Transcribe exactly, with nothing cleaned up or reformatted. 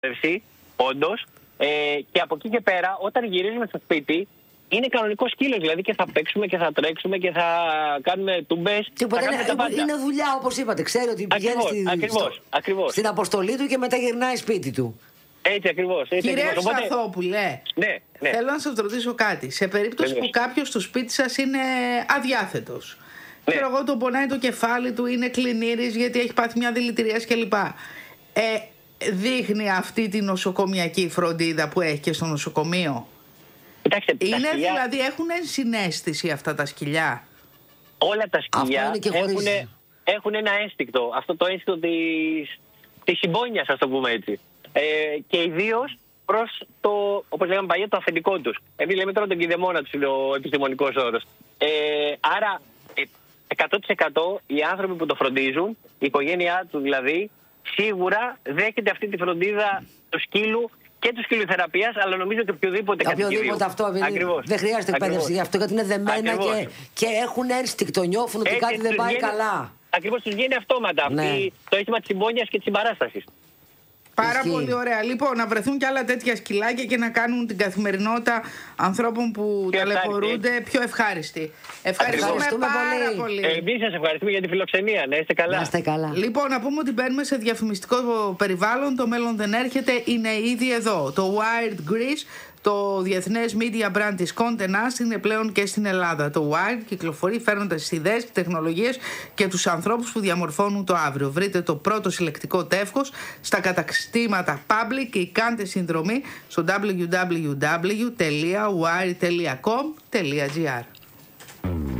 όντως. Ε, και από εκεί και πέρα, όταν γυρίζουμε στο σπίτι, είναι κανονικό σκύλο. Δηλαδή και θα παίξουμε και θα τρέξουμε και θα κάνουμε τουμπές. Τίποτα, είναι, είναι δουλειά, όπως είπατε. Ξέρει ότι πηγαίνει στη, ακριβώς, στο, ακριβώς. στην αποστολή του και μετά γυρνάει σπίτι του. Έτσι ακριβώς. Κύριε Ψαθόπουλε, ναι, ναι. θέλω να σας ρωτήσω κάτι. Σε περίπτωση Βεβαίως. που κάποιος στο σπίτι σας είναι αδιάθετος, ναι. ξέρω εγώ, τον πονάει το κεφάλι του, είναι κλινήρης γιατί έχει πάθει μια δηλητηρίαση κλπ. Ε, δείχνει αυτή τη νοσοκομιακή φροντίδα που έχει και στο νοσοκομείο? Κοιτάξτε, είναι σκυλιά, δηλαδή, έχουν συναίσθηση αυτά τα σκυλιά? Όλα τα σκυλιά έχουν, έχουν ένα ένστικτο. Αυτό το ένστικτο της, της συμπόνιας, ας το πούμε έτσι. Ε, και ιδίως προς το, όπως λέγαμε παλιά, το αφεντικό τους. Εμείς λέμε τώρα τον κηδεμόνα τους, είναι ο επιστημονικός όρος. Ε, άρα, εκατό τοις εκατό οι άνθρωποι που το φροντίζουν, η οικογένειά του δηλαδή, σίγουρα δέχεται αυτή τη φροντίδα του σκύλου και του σκυλοθεραπείας, αλλά νομίζω ότι οποιοδήποτε κάτι. Οποιοδήποτε αυτό, δεν χρειάζεται εκπαίδευση γι' αυτό, γιατί είναι δεμένα και, και έχουν ένστικτο, νιώθουν ότι κάτι δεν πάει βγαίνει, καλά. Ακριβώς, τους βγαίνει αυτόματα ναι. αυτή, το αίσθημα της συμπόνιας και της συμπαράστασης. Πάρα Ισχύει. πολύ ωραία. Λοιπόν, να βρεθούν και άλλα τέτοια σκυλάκια και να κάνουν την καθημερινότητα ανθρώπων που πιο ταλαιπωρούνται πιο ευχάριστη. Ευχαριστούμε πάρα πολύ. πολύ. Ε, Εμείς σας ευχαριστούμε για τη φιλοξενία. Να είστε καλά. Να είστε καλά. Λοιπόν, να πούμε ότι μπαίνουμε σε διαφημιστικό περιβάλλον. Το μέλλον δεν έρχεται, είναι ήδη εδώ. Το Wired Greece, το διεθνές media brand της Condé Nast, είναι πλέον και στην Ελλάδα. Το Wired κυκλοφορεί φέρνοντας τις ιδέες, τεχνολογίες και τους ανθρώπους που διαμορφώνουν το αύριο. Βρείτε το πρώτο συλλεκτικό τεύχος στα καταστήματα Public και κάντε συνδρομή στο double-u double-u double-u τελεία wired τελεία com τελεία gr.